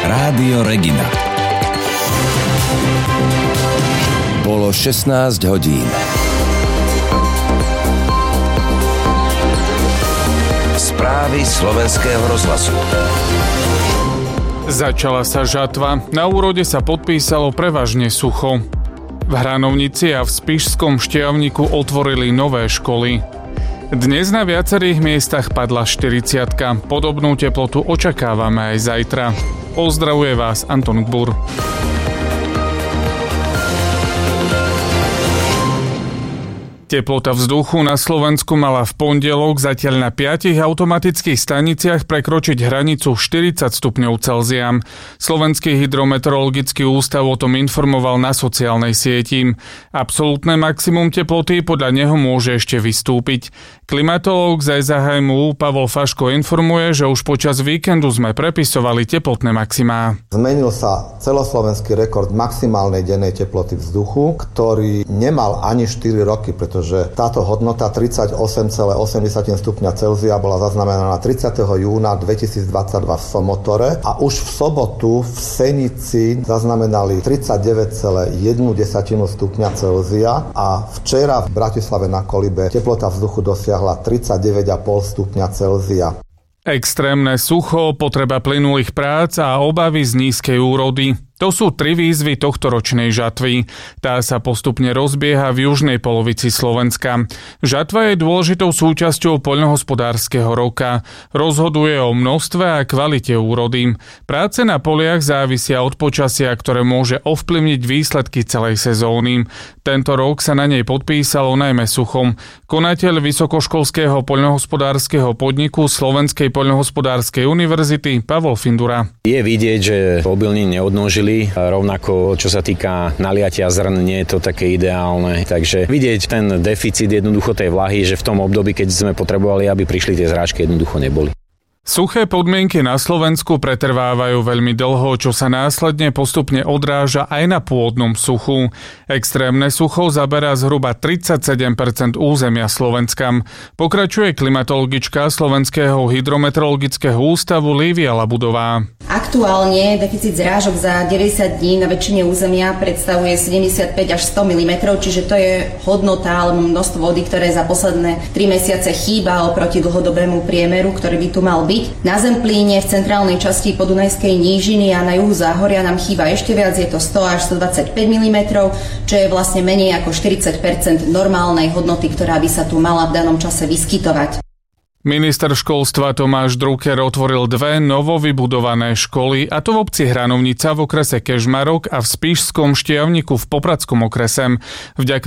Rádio Regina. Bolo 16 hodín. Správy Slovenského rozhlasu. Začala sa žatva. Na úrode sa podpísalo prevažne sucho. V Hranovnici a v Spišskom Štiavniku otvorili nové školy. Dnes na viacerých miestach padla 40-ka. Podobnú teplotu očakávame aj zajtra. Pozdravuje vás Anton Gbur. Teplota vzduchu na Slovensku mala v pondelok zatiaľ na 5 automatických staniciach prekročiť hranicu 40 stupňov Celzia. Slovenský hydrometeorologický ústav o tom informoval na sociálnej sieti. Absolútne maximum teploty podľa neho môže ešte vystúpiť. Klimatológ z SHMU Pavol Faško informuje, že už počas víkendu sme prepisovali teplotné maximá. Zmenil sa celoslovenský rekord maximálnej dennej teploty vzduchu, ktorý nemal ani 4 roky, pretože táto hodnota 38,8 stupňa Celzia bola zaznamenaná 30. júna 2022 v Somotore a už v sobotu v Senici zaznamenali 39,1 stupňa Celzia a včera v Bratislave na Kolibe teplota vzduchu dosiahla 39,5 stupňa Celzia. Extrémne sucho, potreba plynulých prác a obavy z nízkej úrody. To sú 3 výzvy tohtoročnej žatvy. Tá sa postupne rozbieha v južnej polovici Slovenska. Žatva je dôležitou súčasťou poľnohospodárskeho roka. Rozhoduje o množstve a kvalite úrody. Práce na poliach závisia od počasia, ktoré môže ovplyvniť výsledky celej sezóny. Tento rok sa na nej podpísalo najmä suchom. Konateľ vysokoškolského poľnohospodárskeho podniku Slovenskej poľnohospodárskej univerzity Pavol Findura. Je vidieť, že obilní neodnožili. Rovnako, čo sa týka naliatia zrn, nie je to také ideálne. Takže vidieť ten deficit jednoducho tej vlahy, že v tom období, keď sme potrebovali, aby prišli tie zrážky, jednoducho neboli. Suché podmienky na Slovensku pretrvávajú veľmi dlho, čo sa následne postupne odráža aj na pôdnom suchu. Extrémne sucho zaberá zhruba 37% územia Slovenska. Pokračuje klimatologička Slovenského hydrometeorologického ústavu Lívia Labudová. Aktuálne deficit zrážok za 90 dní na väčšine územia predstavuje 75 až 100 mm, čiže to je hodnota alebo množstvo vody, ktoré za posledné 3 mesiace chýba oproti dlhodobému priemeru, ktorý by tu mal byť. Na Zemplíne, v centrálnej časti Podunajskej nížiny a na juhu Záhoria nám chýba ešte viac, je to 100 až 125 mm, čo je vlastne menej ako 40% normálnej hodnoty, ktorá by sa tu mala v danom čase vyskytovať. Minister školstva Tomáš Drucker otvoril 2 novovybudované školy, a to v obci Hranovnica v okrese Kežmarok a v Spišskom Štiavniku v Popradskom okrese. Vďaka